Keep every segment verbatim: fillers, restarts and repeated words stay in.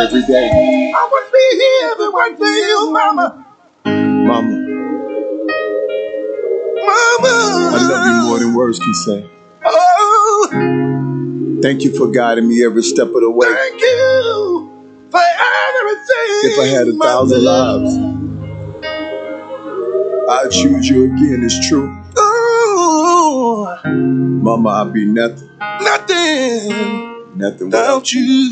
every day. I would be here if it weren't for you, mama. Mama. Mama. I love you more than words can say. Oh. Thank you for guiding me every step of the way. Thank you for everything. If I had a thousand lives, I'd choose you again, it's true. Oh. Mama, I'd be nothing. Nothing. Nothing without you.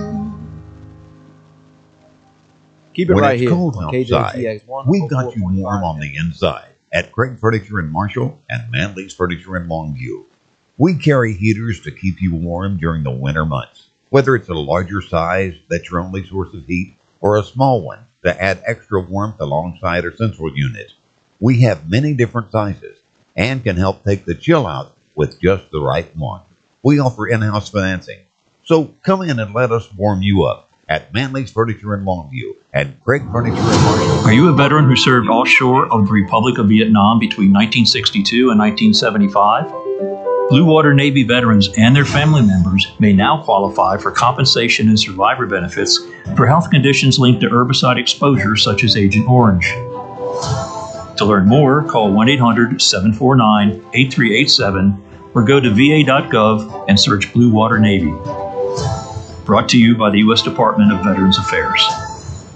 Keep it when right it's here. cold K J T outside, X one, we've got you warm on the inside at Craig Furniture in Marshall and Manley's Furniture in Longview. We carry heaters to keep you warm during the winter months, whether it's a larger size that's your only source of heat or a small one to add extra warmth alongside our central unit. We have many different sizes and can help take the chill out with just the right one. We offer in-house financing, so come in and let us warm you up at Manley's Furniture in Longview and Craig Furniture in Marshall. Are you a veteran who served offshore of the Republic of Vietnam between nineteen sixty-two and nineteen seventy-five? Blue Water Navy veterans and their family members may now qualify for compensation and survivor benefits for health conditions linked to herbicide exposure such as Agent Orange. To learn more, call one eight hundred, seven four nine, eight three eight seven or go to V A dot gov and search Blue Water Navy. Brought to you by the U S Department of Veterans Affairs.